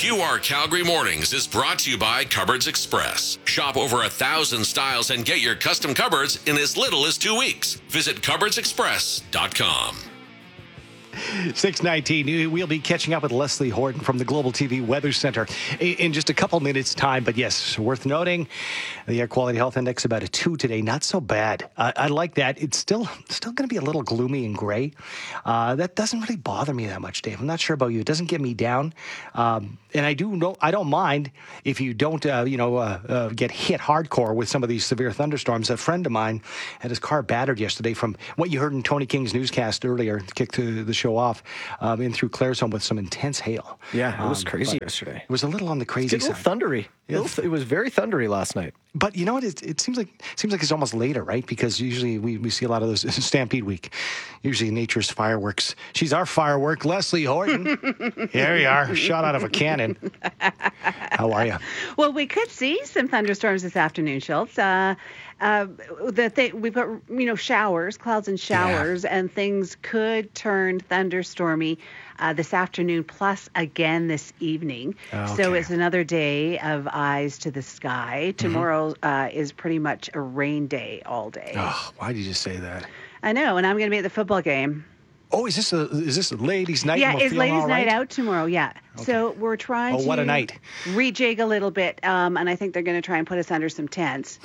QR Calgary Mornings is brought to you by Cupboards Express. Shop over 1,000 styles and get your custom cupboards in as little as 2 weeks. Visit cupboardsexpress.com. 6:19. We'll be catching up with Leslie Horton from the Global TV Weather Center in just a couple minutes' time. But yes, worth noting, the Air Quality Health Index about a 2 today. Not so bad. I like that. It's still going to be a little gloomy and gray. That doesn't really bother me that much, Dave. I'm not sure about you. It doesn't get me down. And I don't mind if you don't, get hit hardcore with some of these severe thunderstorms. A friend of mine had his car battered yesterday from what you heard in Tony King's newscast earlier, kicked the show off, in through Clare's home with some intense hail. Yeah, it was crazy yesterday. It was a little on the crazy side. A little thundery. Yeah. It was very thundery last night. But you know what? It seems like it's almost later, right? Because usually we see a lot of those Stampede Week. Usually nature's fireworks. She's our firework, Leslie Horton. Here we are, shot out of a cannon. How are you? Well, we could see some thunderstorms this afternoon, Schultz. We've got showers, clouds and showers, and things could turn thunderstormy this afternoon, plus again this evening. Okay. So it's another day of eyes to the sky. Tomorrow is pretty much a rain day all day. Oh, why did you say that? I know, and I'm going to be at the football game. Oh, is this a ladies' night? Yeah, it's ladies' night out tomorrow. Yeah, okay. So we're trying to what a night. Rejig a little bit, and I think they're going to try and put us under some tents.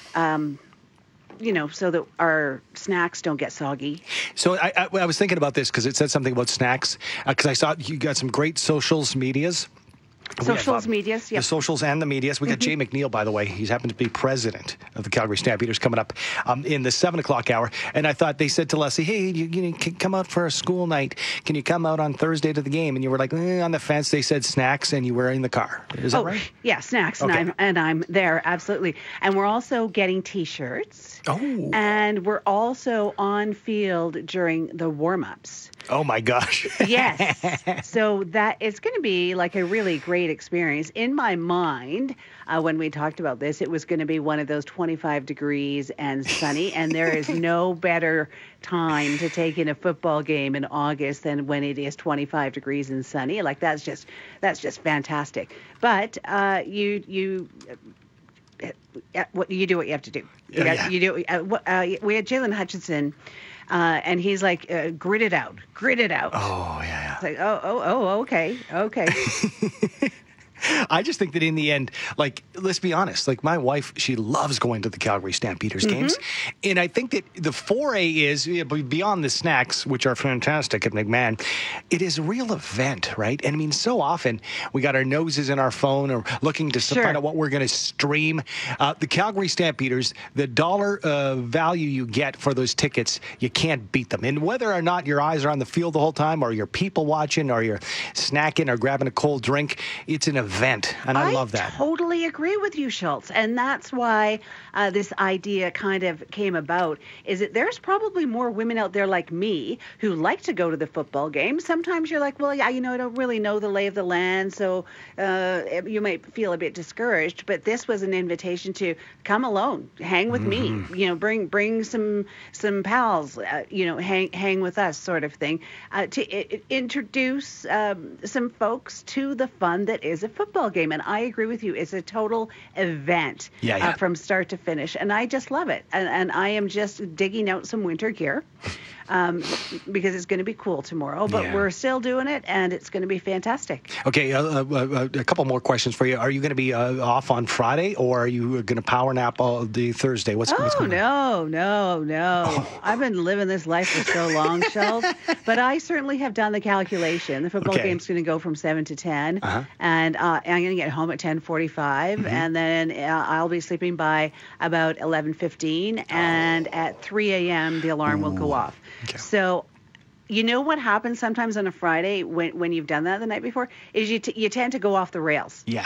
So that our snacks don't get soggy. So I was thinking about this because it said something about snacks, because I saw you got some great socials medias. Medias, yeah. The socials and the medias. We got Jay McNeil, by the way. He's happened to be president of the Calgary Stampeders coming up in the 7 o'clock hour. And I thought they said to Leslie, hey, you can come out for a school night. Can you come out on Thursday to the game? And you were like, on the fence. They said snacks, and you were in the car. Is that right? Yeah, snacks, okay. and I'm there, absolutely. And we're also getting T-shirts. Oh. And we're also on field during the warm-ups. Oh, my gosh. Yes. So that is going to be like a really great experience. In my mind, when we talked about this, it was going to be one of those 25 degrees and sunny, and there is no better time to take in a football game in August than when it is 25 degrees and sunny. Like that's just fantastic. But you do what you have to do. You do. We had Jalen Hutchinson. And he's like, grit it out. Oh, yeah. It's like, okay. I just think that in the end, like, let's be honest, like my wife, she loves going to the Calgary Stampeders games. And I think that the foray is, beyond the snacks, which are fantastic at McMahon, it is a real event, right? And I mean, so often we got our noses in our phone or looking to find out what we're going to stream. The Calgary Stampeders, the dollar value you get for those tickets, you can't beat them. And whether or not your eyes are on the field the whole time, or you're people watching, or you're snacking or grabbing a cold drink, it's an event, and I love that. I totally agree with you, Schultz, and that's why this idea kind of came about, is that there's probably more women out there like me who like to go to the football game. Sometimes you're like, well, yeah, I don't really know the lay of the land, so you might feel a bit discouraged, but this was an invitation to come alone, hang with me, bring some pals, hang with us, sort of thing, to introduce some folks to the fun that is a football game. And I agree with you. It's a total event from start to finish. And I just love it. And I am just digging out some winter gear because it's going to be cool tomorrow. But we're still doing it, and it's going to be fantastic. Okay, a couple more questions for you. Are you going to be off on Friday, or are you going to power nap all the Thursday? What's going on? No. Oh. I've been living this life for so long, Schultz. But I certainly have done the calculation. The football game's going to go from 7 to 10, and I'm going to get home at 10:45, and then I'll be sleeping by about 11:15, and at 3 a.m. the alarm will go off. Okay. So, you know what happens sometimes on a Friday when you've done that the night before is you tend to go off the rails. Yeah.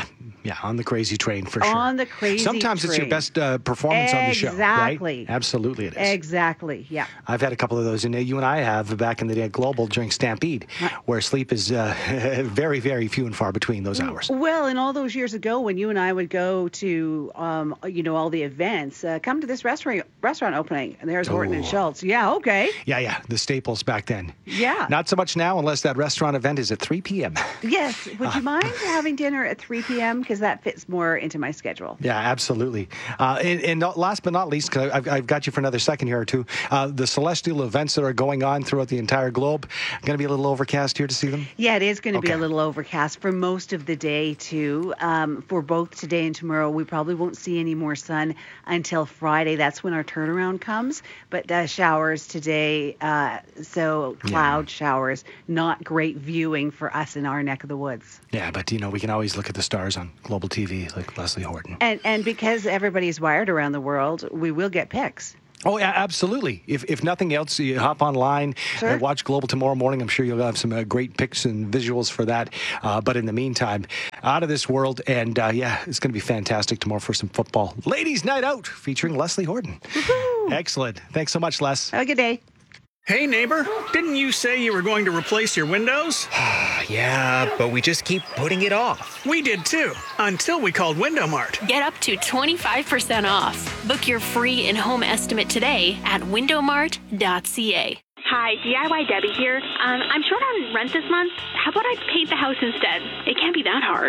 Yeah, on the crazy train for sure. On the crazy Sometimes train. it's your best performance on the show, Exactly. right? Absolutely it is. Exactly, yeah. I've had a couple of those, and you and I have back in the day at Global during Stampede, where sleep is very, very few and far between those hours. Well, and all those years ago when you and I would go to, all the events, come to this restaurant opening, and there's Horton and Schultz. Yeah, okay. Yeah, the staples back then. Yeah. Not so much now, unless that restaurant event is at 3 p.m. Yes. Would you mind having dinner at 3 p.m.? Because that fits more into my schedule. Yeah, absolutely. And last but not least, because I've got you for another second here or two, the celestial events that are going on throughout the entire globe, going to be a little overcast here to see them? Yeah, it is going to be Okay. a little overcast for most of the day, too. For both today and tomorrow, we probably won't see any more sun until Friday. That's when our turnaround comes. But showers today, so cloud showers, not great viewing for us in our neck of the woods. Yeah, but, we can always look at the stars on Global TV, like Leslie Horton. And because everybody's wired around the world, we will get pics. Oh, yeah, absolutely. If nothing else, you hop online and watch Global tomorrow morning. I'm sure you'll have some great pics and visuals for that. But in the meantime, out of this world. And, it's going to be fantastic tomorrow for some football. Ladies' Night Out featuring Leslie Horton. Woo-hoo. Excellent. Thanks so much, Les. Have a good day. Hey, neighbor, didn't you say you were going to replace your windows? Yeah, but we just keep putting it off. We did too, until we called Window Mart. Get up to 25% off. Book your free in-home estimate today at windowmart.ca. Hi, DIY Debbie here. I'm short on rent this month. How about I paint the house instead? It can't be that hard.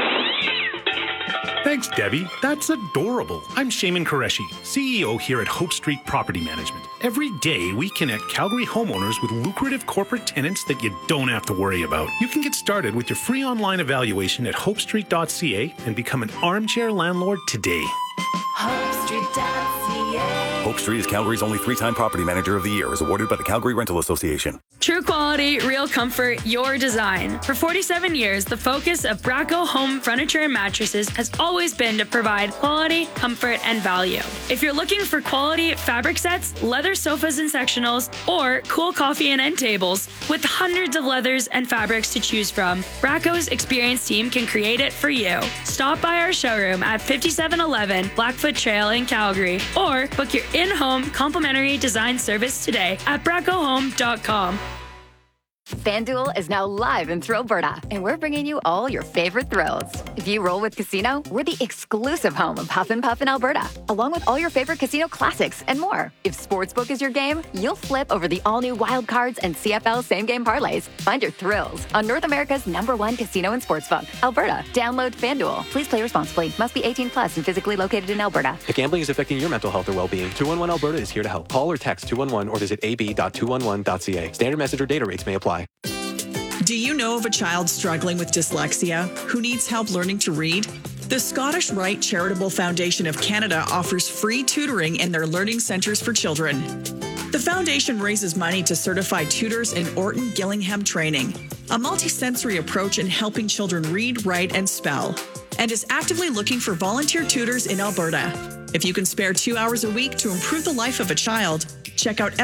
Thanks, Debbie. That's adorable. I'm Shaman Qureshi, CEO here at Hope Street Property Management. Every day, we connect Calgary homeowners with lucrative corporate tenants that you don't have to worry about. You can get started with your free online evaluation at hopestreet.ca and become an armchair landlord today. Hope Street is Calgary's only 3-time Property Manager of the Year, as awarded by the Calgary Rental Association. True quality, real comfort, your design. For 47 years, the focus of Bracco Home Furniture and Mattresses has always been to provide quality, comfort, and value. If you're looking for quality fabric sets, leather sofas and sectionals, or cool coffee and end tables, with hundreds of leathers and fabrics to choose from, Bracco's experienced team can create it for you. Stop by our showroom at 5711 Blackfoot Trail in Calgary, or book your in-home complimentary design service today at braccohome.com. FanDuel is now live in Thrillberta, and we're bringing you all your favorite thrills. If you roll with Casino, we're the exclusive home of Huff and Puff in Alberta, along with all your favorite casino classics and more. If Sportsbook is your game, you'll flip over the all-new Wild Cards and CFL same-game parlays. Find your thrills on North America's #1 casino and sportsbook, Alberta. Download FanDuel. Please play responsibly. Must be 18 plus and physically located in Alberta. If gambling is affecting your mental health or well-being, 211 Alberta is here to help. Call or text 211 or visit ab.211.ca. Standard message or data rates may apply. Do you know of a child struggling with dyslexia who needs help learning to read? The Scottish Rite Charitable Foundation of Canada offers free tutoring in their learning centres for children. The foundation raises money to certify tutors in Orton Gillingham training, a multisensory approach in helping children read, write, and spell, and is actively looking for volunteer tutors in Alberta. If you can spare 2 hours a week to improve the life of a child, check out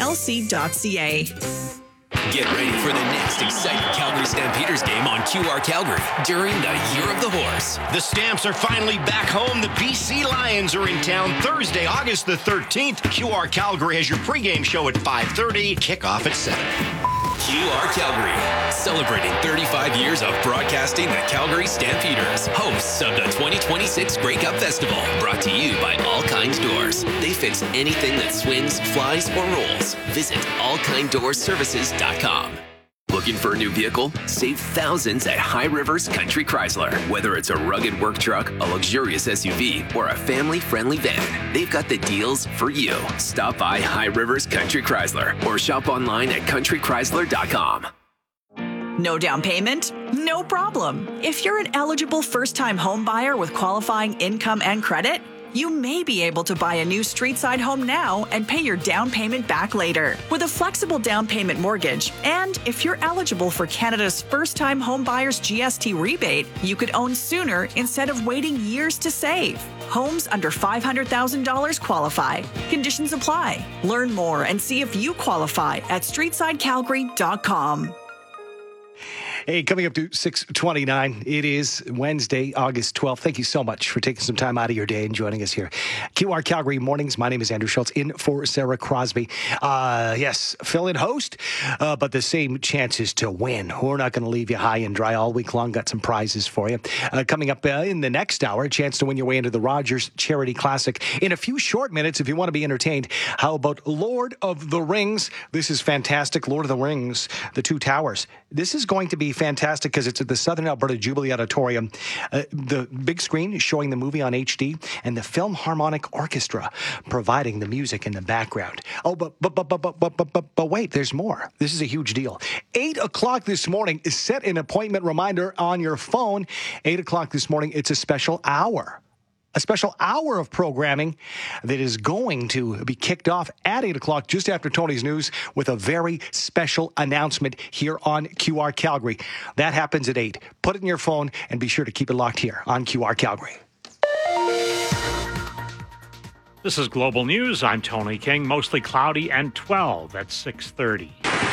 srlc.ca. Get ready for the next exciting Calgary Stampeders game on QR Calgary during the Year of the Horse. The Stamps are finally back home. The BC Lions are in town Thursday, August the 13th. QR Calgary has your pregame show at 5:30, kickoff at 7. QR Calgary, celebrating 35 years of broadcasting the Calgary Stampeders, hosts of the 2026 Grey Cup Festival, brought to you by All Kinds Doors. They fix anything that swings, flies, or rolls. Visit allkinddoorsservices.com. Looking for a new vehicle? Save thousands at High Rivers Country Chrysler. Whether it's a rugged work truck, a luxurious SUV, or a family-friendly van, they've got the deals for you. Stop by High Rivers Country Chrysler or shop online at countrychrysler.com. No down payment? No problem. If you're an eligible first-time home buyer with qualifying income and credit, you may be able to buy a new street-side home now and pay your down payment back later with a flexible down payment mortgage. And if you're eligible for Canada's first-time home buyers GST rebate, you could own sooner instead of waiting years to save. Homes under $500,000 qualify. Conditions apply. Learn more and see if you qualify at streetsidecalgary.com. Hey, coming up to 6:29, it is Wednesday, August 12th. Thank you so much for taking some time out of your day and joining us here. QR Calgary Mornings. My name is Andrew Schultz, in for Sarah Crosby. Yes, fill-in host, but the same chances to win. We're not going to leave you high and dry all week long. Got some prizes for you. Coming up in the next hour, a chance to win your way into the Rogers Charity Classic. In a few short minutes, if you want to be entertained, how about Lord of the Rings? This is fantastic. Lord of the Rings, The Two Towers. This is going to be fantastic because it's at the Southern Alberta Jubilee Auditorium. The big screen is showing the movie on HD, and the Philharmonic Orchestra providing the music in the background. Oh, but wait, there's more. This is a huge deal. 8 o'clock this morning, set an appointment reminder on your phone. 8 o'clock this morning, it's a special hour. A special hour of programming that is going to be kicked off at 8 o'clock just after Tony's News with a very special announcement here on QR Calgary. That happens at 8. Put it in your phone and be sure to keep it locked here on QR Calgary. This is Global News. I'm Tony King. Mostly cloudy and 12 at 6:30.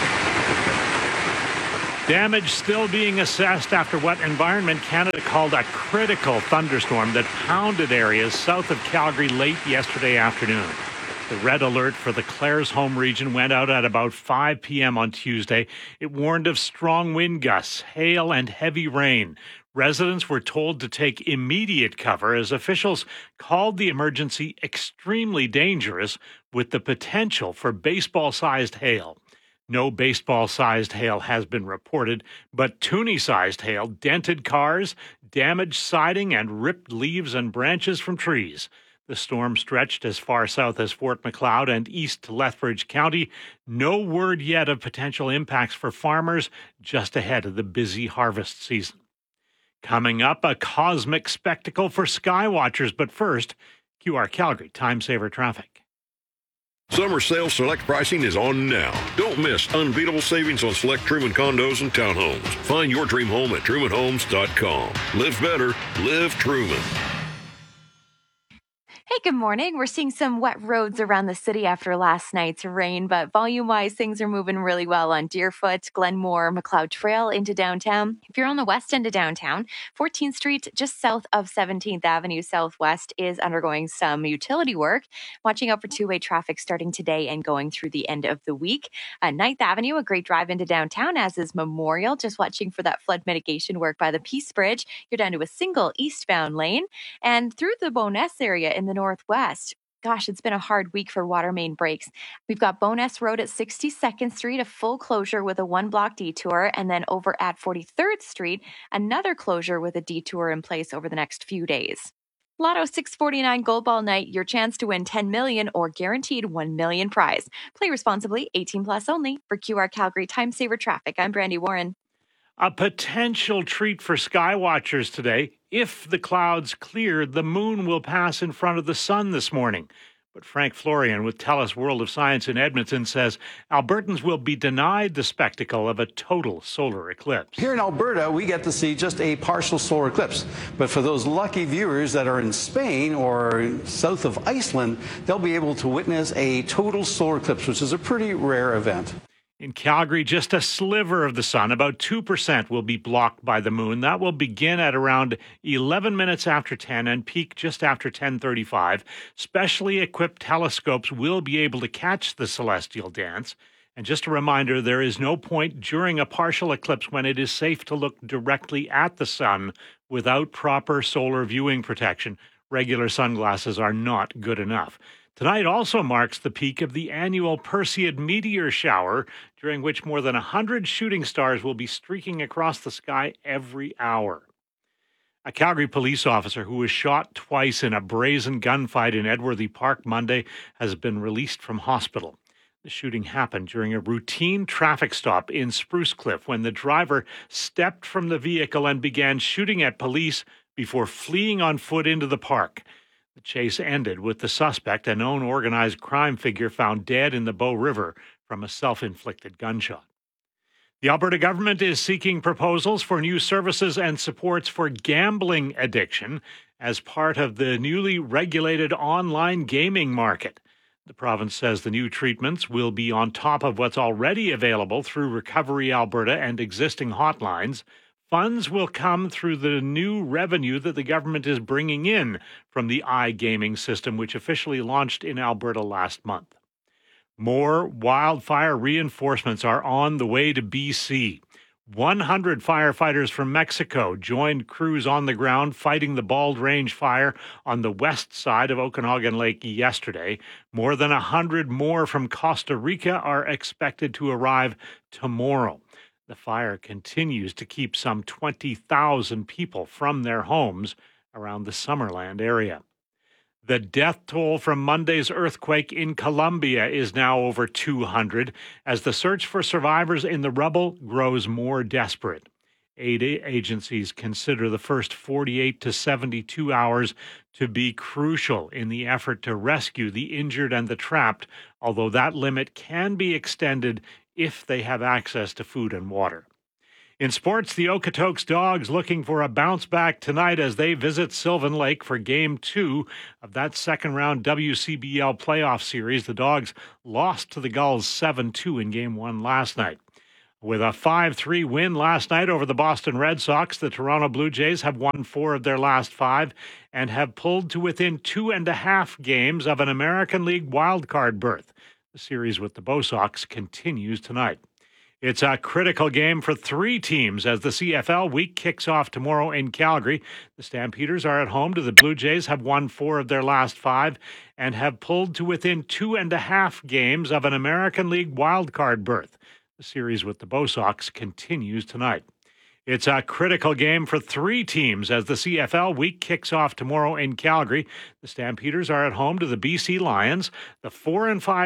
Damage still being assessed after what Environment Canada called a critical thunderstorm that pounded areas south of Calgary late yesterday afternoon. The red alert for the Claresholm region went out at about 5 p.m. on Tuesday. It warned of strong wind gusts, hail, and heavy rain. Residents were told to take immediate cover as officials called the emergency extremely dangerous with the potential for baseball-sized hail. No baseball-sized hail has been reported, but toonie-sized hail dented cars, damaged siding, and ripped leaves and branches from trees. The storm stretched as far south as Fort Macleod and east to Lethbridge County. No word yet of potential impacts for farmers just ahead of the busy harvest season. Coming up, a cosmic spectacle for skywatchers, but first, QR Calgary Time Saver Traffic. Summer sale select pricing is on now. Don't miss unbeatable savings on select Truman condos and townhomes. Find your dream home at trumanhomes.com. Live better, live Truman. Hey, good morning. We're seeing some wet roads around the city after last night's rain, but volume-wise, things are moving really well on Deerfoot, Glenmore, Macleod Trail into downtown. If you're on the west end of downtown, 14th Street, just south of 17th Avenue Southwest, is undergoing some utility work. Watching out for two-way traffic starting today and going through the end of the week. 9th Avenue, a great drive into downtown, as is Memorial. Just watching for that flood mitigation work by the Peace Bridge. You're down to a single eastbound lane. And through the Bowness area in the northwest. Gosh, it's been a hard week for water main breaks. We've got Bowness Road at 62nd Street, a full closure with a one-block detour, and then over at 43rd Street, another closure with a detour in place over the next few days. Lotto 649 Gold Ball Night, your chance to win $10 million or guaranteed $1 million prize. Play responsibly, 18 plus only. For QR Calgary Time Saver Traffic, I'm Brandy Warren. A potential treat for skywatchers today. If the clouds clear, the moon will pass in front of the sun this morning. But Frank Florian with TELUS World of Science in Edmonton says Albertans will be denied the spectacle of a total solar eclipse. Here in Alberta, we get to see just a partial solar eclipse. But for those lucky viewers that are in Spain or south of Iceland, they'll be able to witness a total solar eclipse, which is a pretty rare event. In Calgary, just a sliver of the sun, about 2%, will be blocked by the moon. That will begin at around 11 minutes after 10 and peak just after 10:35. Specially equipped telescopes will be able to catch the celestial dance. And just a reminder, there is no point during a partial eclipse when it is safe to look directly at the sun without proper solar viewing protection. Regular sunglasses are not good enough. Tonight also marks the peak of the annual Perseid meteor shower, during which more than 100 shooting stars will be streaking across the sky every hour. A Calgary police officer who was shot twice in a brazen gunfight in Edworthy Park Monday has been released from hospital. The shooting happened during a routine traffic stop in Spruce Cliff when the driver stepped from the vehicle and began shooting at police before fleeing on foot into the park. The chase ended with the suspect, a known organized crime figure, found dead in the Bow River from a self-inflicted gunshot. The Alberta government is seeking proposals for new services and supports for gambling addiction as part of the newly regulated online gaming market. The province says the new treatments will be on top of what's already available through Recovery Alberta and existing hotlines. Funds will come through the new revenue that the government is bringing in from the iGaming system, which officially launched in Alberta last month. More wildfire reinforcements are on the way to BC. 100 firefighters from Mexico joined crews on the ground fighting the Bald Range fire on the west side of Okanagan Lake yesterday. More than 100 more from Costa Rica are expected to arrive tomorrow. The fire continues to keep some 20,000 people from their homes around the Summerland area. The death toll from Monday's earthquake in Colombia is now over 200 as the search for survivors in the rubble grows more desperate. Aid agencies consider the first 48 to 72 hours to be crucial in the effort to rescue the injured and the trapped, although that limit can be extended if they have access to food and water. In sports, the Okotoks Dogs looking for a bounce back tonight as they visit Sylvan Lake for Game 2 of that second-round WCBL playoff series. The Dogs lost to the Gulls 7-2 in Game 1 last night. With a 5-3 win last night over the Boston Red Sox, the Toronto Blue Jays have won 4 of their last 5 and have pulled to within 2.5 games of an American League wildcard berth. The series with the Bo Sox continues tonight. It's a critical game for 3 teams as the CFL week kicks off tomorrow in Calgary. The Stampeders are at home to the Blue Jays, have won 4 of their last 5, and have pulled to within 2.5 games of an American League wildcard berth. The series with the Bo Sox continues tonight. It's a critical game for 3 teams as the CFL week kicks off tomorrow in Calgary. The Stampeders are at home to the BC Lions. The 4-5